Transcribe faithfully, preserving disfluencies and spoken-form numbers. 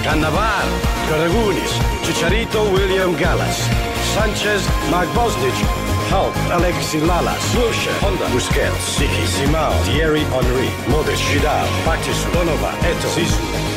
Cannavaro, Karagunis, Chicharito, William Gallas, Sanchez, Mark Bosnich, Hulk, Alexis Lalas, Wilshere, Honda, Busquets, Siki, Simao, Thierry Henry, Modric, Vidal, Batistu, Donovan, Eto'o, Zizou.